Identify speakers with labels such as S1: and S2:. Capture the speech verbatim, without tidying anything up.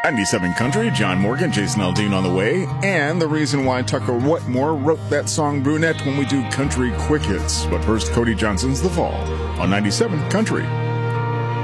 S1: ninety-seven Country, John Morgan, Jason Aldean on the way, and the reason why Tucker Wetmore wrote that song Brunette when we do country quick hits. But first, Cody Johnson's The Fall on ninety-seven Country.